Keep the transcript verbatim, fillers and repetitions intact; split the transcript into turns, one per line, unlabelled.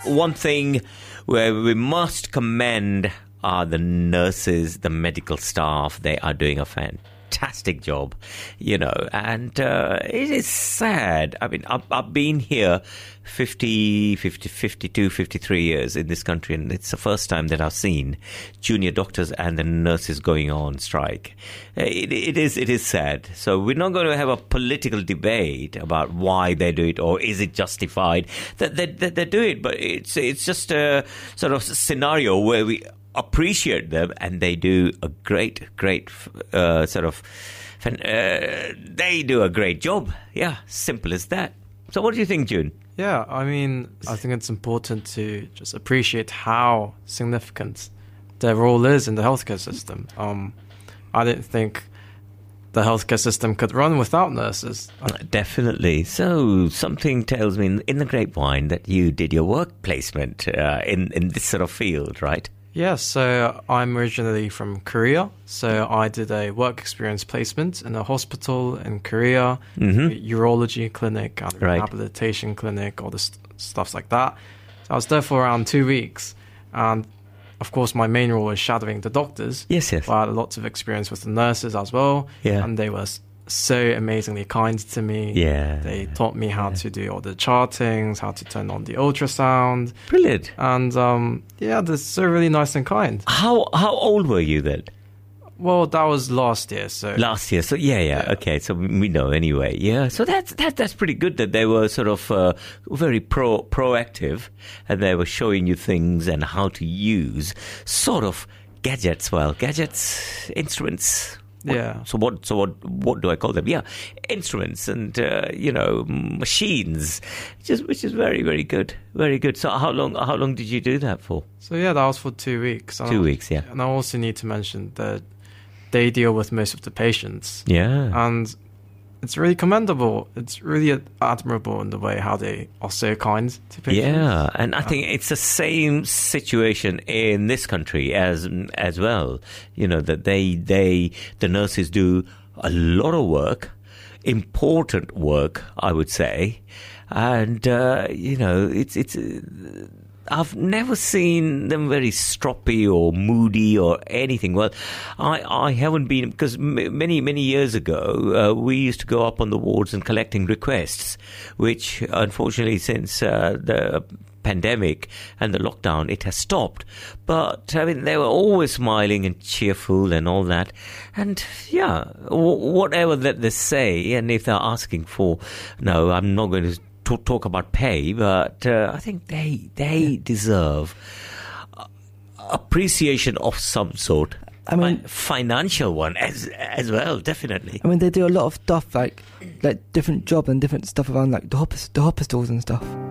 one thing where we must commend are the nurses, the medical staff. They are doing a fantastic job, you know, and uh, it is sad. I mean, I've, I've been here fifty, fifty, fifty-two, fifty-three years in this country, and it's the first time that I've seen junior doctors and the nurses going on strike. It, it is it is sad. So we're not going to have a political debate about why they do it or is it justified that they, they, they do it, but it's it's just a sort of scenario where we appreciate them, and they do a great, great uh, sort of, uh, they do a great job. Yeah, simple as that. So what do you think, June?
Yeah, I mean, I think it's important to just appreciate how significant their role is in the healthcare system. Um, I didn't think the healthcare system could run without nurses.
Definitely. So something tells me in, in the grapevine that you did your work placement uh, in, in this sort of field, right?
Yeah, so I'm originally from Korea. So I did a work experience placement in a hospital in Korea, mm-hmm. urology clinic, and
right.
rehabilitation clinic, all the st- stuff like that. So I was there for around two weeks. And of course, my main role is shadowing the doctors.
Yes, yes.
But I had lots of experience with the nurses as well.
Yeah.
And they were so amazingly kind to me.
Yeah.
They taught me how yeah. to do all the chartings, how to turn on the ultrasound.
Brilliant.
And um, yeah, they're so really nice and kind.
How how old were you then?
Well, that was last year. So
last year. So yeah, yeah. yeah. Okay. So we know anyway. Yeah. So that's that, that's pretty good that they were sort of uh, very pro proactive, and they were showing you things and how to use sort of gadgets. Well, gadgets, instruments. What,
yeah.
So what? So what? What do I call them? Yeah, instruments and uh, you know machines, which is which is very very good, very good. So how long? How long did you do that for?
So yeah, that was for two weeks.
Two and weeks, yeah.
And I also need to mention that they deal with most of the patients.
Yeah.
And it's really commendable. It's really admirable in the way how they are so kind to patients.
Yeah, and I think it's the same situation in this country as as well. You know, that they they the nurses do a lot of work, important work, I would say, and uh, you know, it's it's. Uh, I've never seen them very stroppy or moody or anything. Well, I, I haven't been, because m- many, many years ago, uh, we used to go up on the wards and collecting requests, which unfortunately since uh, the pandemic and the lockdown, it has stopped. But, I mean, they were always smiling and cheerful and all that. And, yeah, w- whatever that they say, and if they're asking for, no, I'm not going to to talk about pay, but uh, I think they they deserve appreciation of some sort.
I mean,
financial one as as well, definitely.
I mean, they do a lot of stuff like like different job and different stuff around like the, hop- the hospitals and stuff.